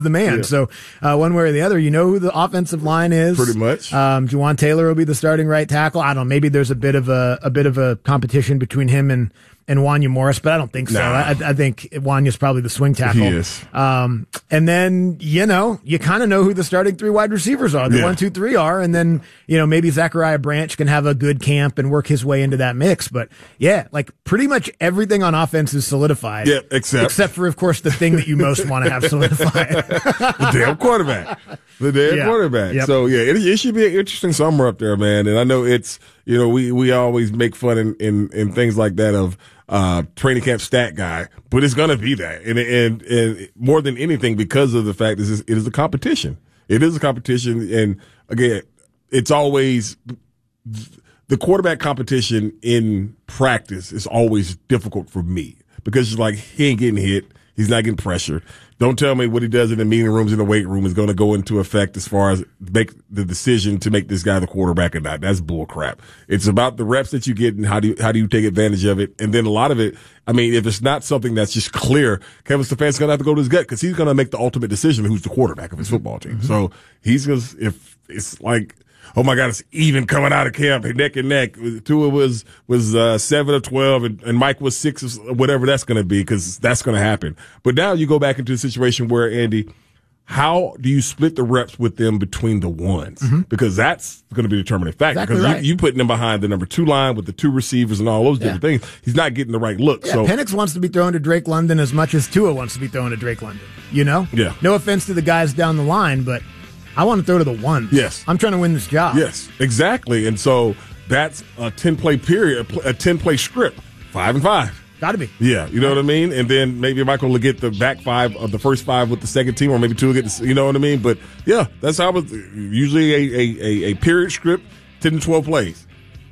the man. Yeah. So one way or the other, you know who the offensive line is. Pretty much. Juwan Taylor will be the starting right tackle. I don't know. Maybe there's a bit of a competition between him and Wanya Morris, but I don't think so. Nah. I think Wanya's probably the swing tackle. He is. And then, you kind of know who the starting 3 wide receivers are. The 1, 2, 3 are. And then, maybe Zachariah Branch can have a good camp and work his way into that mix. But yeah, like pretty much everything on offense is solidified. Yeah, except for, of course, the thing that you most want to have solidified. the damn quarterback. Quarterback. Yep. So, yeah, it should be an interesting summer up there, man. And I know it's, we always make fun in things like that of training camp stat guy, but it's going to be that. And more than anything, because of the fact that it is a competition. It is a competition. And, again, it's always the quarterback competition in practice is always difficult for me because it's like he ain't getting hit. He's not getting pressure. Don't tell me what he does in the meeting rooms in the weight room is going to go into effect as far as make the decision to make this guy the quarterback or not. That's bull crap. It's about the reps that you get and how do you take advantage of it. And then a lot of it, I mean, if it's not something that's just clear, Kevin Stefanski's going to have to go to his gut because he's going to make the ultimate decision who's the quarterback of his football team. Mm-hmm. So he's going to, if it's like, oh my God, it's even coming out of camp, neck and neck. Tua was 7 of 12, and Mike was 6 of whatever that's going to be, because that's going to happen. But now you go back into a situation where, Andy, how do you split the reps with them between the ones? Mm-hmm. Because that's going to be the determining factor. Exactly because right. you putting them behind the number 2 line with the 2 receivers and all those different things. He's not getting the right look. Yeah, so Penix wants to be thrown to Drake London as much as Tua wants to be thrown to Drake London. Yeah. No offense to the guys down the line, but I want to throw to the ones. Yes. I'm trying to win this job. Yes, exactly. And so that's a 10-play period, a 10-play script, 5 and 5. Got to be. Yeah, you know what I mean? And then maybe Michael will get the back 5 of the first 5 with the second team, or maybe 2 will get the, you know what I mean? But yeah, that's how it's usually a period script, 10 to 12 plays.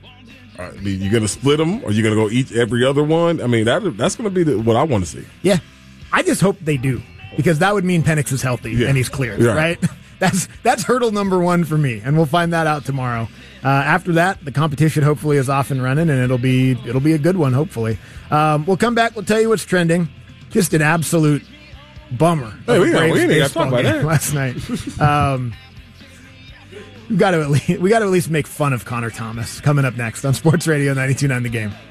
I mean, you're going to split them, or you're going to go every other one? I mean, that's going to be what I want to see. Yeah. I just hope they do, because that would mean Penix is healthy and he's clear, right? That's hurdle number 1 for me, and we'll find that out tomorrow. After that, the competition hopefully is off and running, and it'll be a good one, hopefully. We'll come back. We'll tell you what's trending. Just an absolute bummer. Hey, we ain't got to talk about that last night. We got to at least make fun of Connor Thomas. Coming up next on Sports Radio 92.9 The Game.